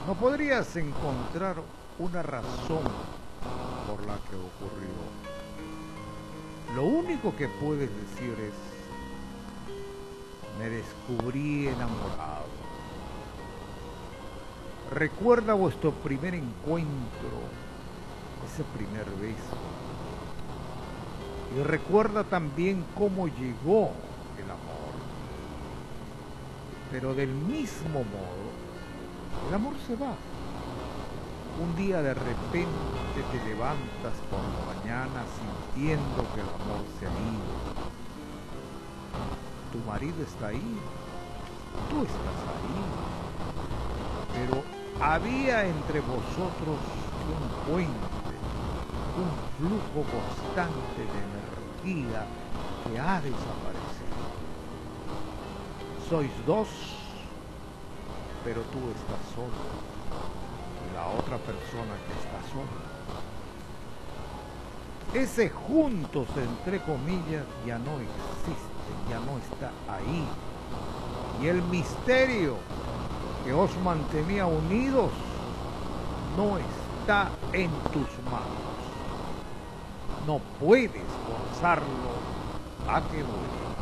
No podrías encontrar una razón por la que ocurrió. Lo único que puedes decir es, me descubrí enamorado. Recuerda vuestro primer encuentro, ese primer beso. Y recuerda también cómo llegó el amor. Pero del mismo modo, el amor se va. Un día de repente te levantas por la mañana sintiendo que el amor se ha ido. Tu marido está ahí, tú estás ahí, pero había entre vosotros un puente, un flujo constante de energía que ha desaparecido. Sois dos, pero tú estás solo y la otra persona que está sola. Ese juntos, entre comillas, ya no existe, ya no está ahí. Y el misterio que os mantenía unidos no está en tus manos. No puedes forzarlo a que vuelva.